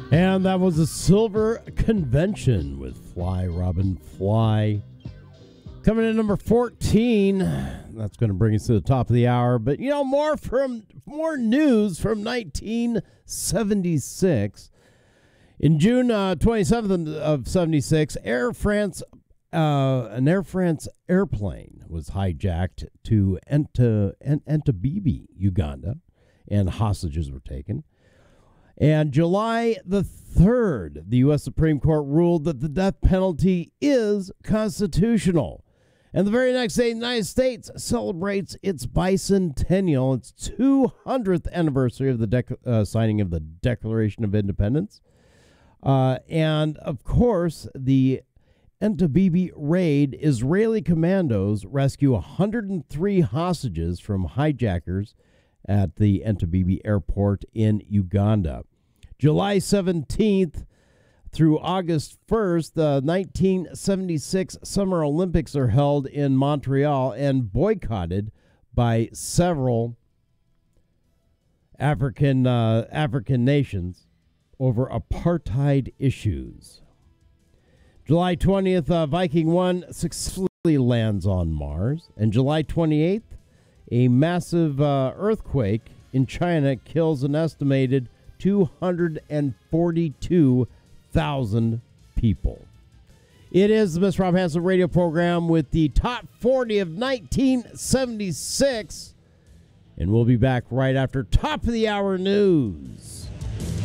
And that was the Silver Convention with Fly Robin Fly. Coming in number 14. That's going to bring us to the top of the hour. But, you know, more news from 1976. In June 27th of 76, an Air France airplane was hijacked to Entebbe, Uganda, and hostages were taken. And July the 3rd, the U.S. Supreme Court ruled that the death penalty is constitutional. And the very next day, the United States celebrates its bicentennial, its 200th anniversary of the signing of the Declaration of Independence. And, of course, the Entebbe raid, Israeli commandos rescue 103 hostages from hijackers at the Entebbe airport in Uganda. July 17th through August 1st, the 1976 Summer Olympics are held in Montreal and boycotted by several African nations over apartheid issues. July 20th, Viking 1 successfully lands on Mars. And July 28th, a massive earthquake in China kills an estimated 242,000 people. It is the Mr. Rob Hansen radio program with the top 40 of 1976. And we'll be back right after top of the hour news.